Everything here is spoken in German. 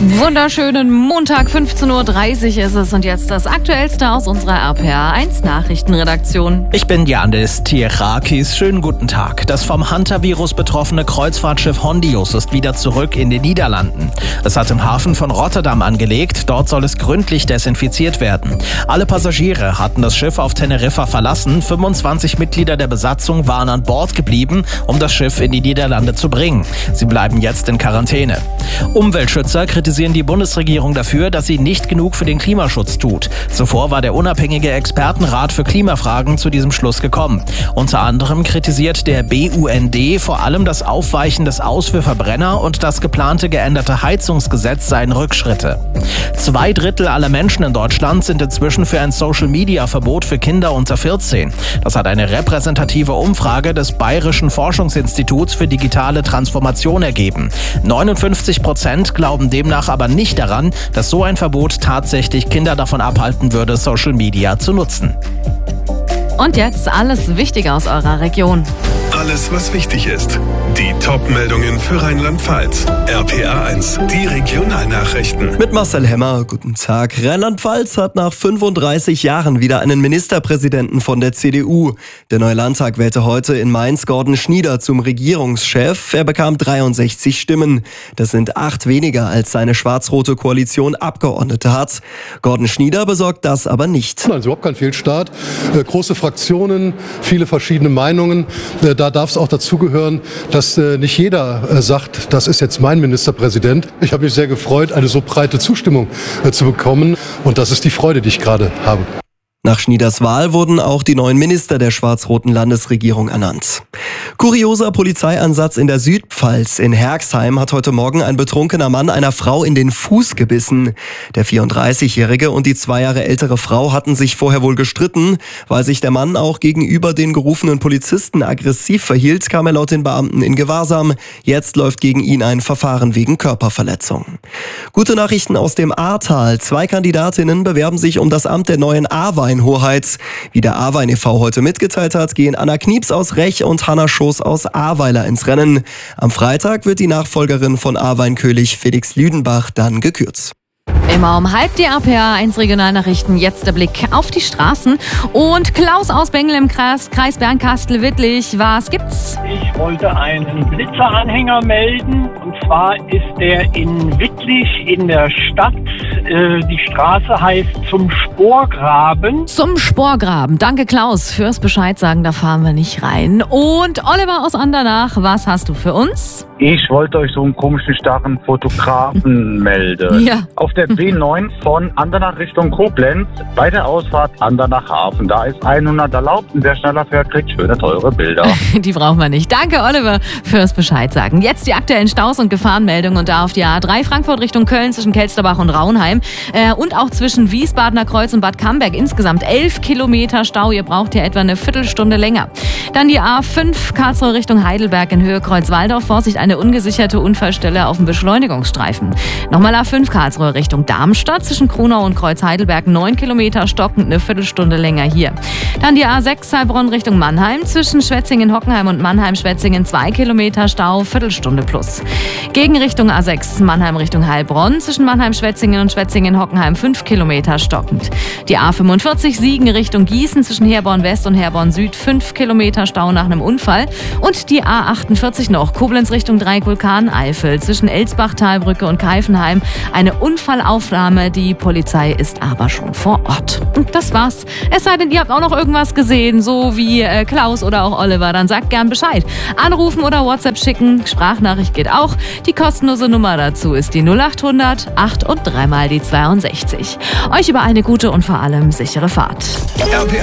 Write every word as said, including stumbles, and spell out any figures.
Wunderschönen Montag, fünfzehn Uhr dreißig ist es und jetzt das Aktuellste aus unserer R P R eins Nachrichtenredaktion. Ich bin Janis Tierakis. Schönen guten Tag. Das vom Hantavirus betroffene Kreuzfahrtschiff Hondius ist wieder zurück in den Niederlanden. Es hat im Hafen von Rotterdam angelegt. Dort soll es gründlich desinfiziert werden. Alle Passagiere hatten das Schiff auf Teneriffa verlassen. fünfundzwanzig Mitglieder der Besatzung waren an Bord geblieben, um das Schiff in die Niederlande zu bringen. Sie bleiben jetzt in Quarantäne. Umweltschützer kritisieren die Bundesregierung dafür, dass sie nicht genug für den Klimaschutz tut. Zuvor war der unabhängige Expertenrat für Klimafragen zu diesem Schluss gekommen. Unter anderem kritisiert der B U N D vor allem das Aufweichen des Aus für Verbrenner und das geplante geänderte Heizungsgesetz seien Rückschritte. Zwei Drittel aller Menschen in Deutschland sind inzwischen für ein Social-Media-Verbot für Kinder unter vierzehn. Das hat eine repräsentative Umfrage des Bayerischen Forschungsinstituts für digitale Transformation ergeben. neunundfünfzig Prozent glauben demnach aber nicht daran, dass so ein Verbot tatsächlich Kinder davon abhalten würde, Social Media zu nutzen. Und jetzt alles Wichtige aus eurer Region. Alles, was wichtig ist. Die Top-Meldungen für Rheinland-Pfalz. R P R eins, die Regionalnachrichten. Mit Marcel Hemmer, guten Tag. Rheinland-Pfalz hat nach fünfunddreißig Jahren wieder einen Ministerpräsidenten von der C D U. Der neue Landtag wählte heute in Mainz Gordon Schnieder zum Regierungschef. Er bekam dreiundsechzig Stimmen. Das sind acht weniger, als seine schwarz-rote Koalition Abgeordnete hat. Gordon Schnieder besorgt das aber nicht. Also überhaupt kein Fehlstart. Äh, große Fraktionen, viele verschiedene Meinungen. Äh, da darf es auch dazugehören, dass äh, nicht jeder äh, sagt, das ist jetzt mein Ministerpräsident. Ich habe mich sehr gefreut, eine so breite Zustimmung äh, zu bekommen. Und das ist die Freude, die ich gerade habe. Nach Schnieders Wahl wurden auch die neuen Minister der schwarz-roten Landesregierung ernannt. Kurioser Polizeieinsatz in der Südpfalz. In Herxheim hat heute Morgen ein betrunkener Mann einer Frau in den Fuß gebissen. Der vierunddreißigjährige und die zwei Jahre ältere Frau hatten sich vorher wohl gestritten. Weil sich der Mann auch gegenüber den gerufenen Polizisten aggressiv verhielt, kam er laut den Beamten in Gewahrsam. Jetzt läuft gegen ihn ein Verfahren wegen Körperverletzung. Gute Nachrichten aus dem Ahrtal. Zwei Kandidatinnen bewerben sich um das Amt der neuen Ahrwein Hoheit. Wie der Ahrwein e V heute mitgeteilt hat, gehen Anna Knieps aus Rech und Hanna Schoß aus Ahrweiler ins Rennen. Am Freitag wird die Nachfolgerin von Ahrweinkönig Felix Lüdenbach dann gekürt. Immer um halb die R P R eins Regionalnachrichten. Jetzt der Blick auf die Straßen. Und Klaus aus Bengel im Kreis, Kreis Bernkastel-Wittlich. Was gibt's? Ich wollte einen Blitzeranhänger melden. Und zwar ist der in Wittlich in der Stadt. Äh, die Straße heißt Zum Sporgraben. Zum Sporgraben. Danke, Klaus, fürs Bescheid sagen. Da fahren wir nicht rein. Und Oliver aus Andernach, was hast du für uns? Ich wollte euch so einen komischen, starren Fotografen melden. Ja. Auf der B neun von Andernach Richtung Koblenz, bei der Ausfahrt Andernach Hafen. Da ist hundert erlaubt und wer schneller fährt, kriegt schöne, teure Bilder. Die brauchen wir nicht. Danke, Oliver, fürs Bescheid sagen. Jetzt die aktuellen Staus und Gefahrenmeldungen und da auf die A drei Frankfurt Richtung Köln zwischen Kelsterbach und Raunheim äh, und auch zwischen Wiesbadener Kreuz und Bad Camberg. Insgesamt elf Kilometer Stau. Ihr braucht hier etwa eine Viertelstunde länger. Dann die A fünf Karlsruhe Richtung Heidelberg in Höhe Kreuzwaldorf. Vorsicht, eine ungesicherte Unfallstelle auf dem Beschleunigungsstreifen. Nochmal A fünf Karlsruhe Richtung Darmstadt zwischen Kronau und Kreuz Heidelberg. neun Kilometer stockend, eine Viertelstunde länger hier. Dann die A sechs Heilbronn Richtung Mannheim zwischen Schwetzingen-Hockenheim und Mannheim-Schwetzingen. zwei Kilometer Stau, Viertelstunde plus. Gegen Richtung A sechs Mannheim Richtung Heilbronn zwischen Mannheim-Schwetzingen und Schwetzingen-Hockenheim. fünf Kilometer stockend. Die A fünfundvierzig Siegen Richtung Gießen zwischen Herborn West und Herborn Süd. fünf Kilometer Stau nach einem Unfall. Und die A achtundvierzig noch Koblenz Richtung Dreieck-Vulkan-Eifel zwischen Elsbach-Talbrücke und Keifenheim. Eine Unfallaufnahme, die Polizei ist aber schon vor Ort. Und das war's. Es sei denn, ihr habt auch noch irgendwas gesehen, so wie äh, Klaus oder auch Oliver, dann sagt gern Bescheid. Anrufen oder WhatsApp schicken, Sprachnachricht geht auch. Die kostenlose Nummer dazu ist die null achthundert acht und dreimal die zweiundsechzig. Euch überall eine gute und vor allem sichere Fahrt. R P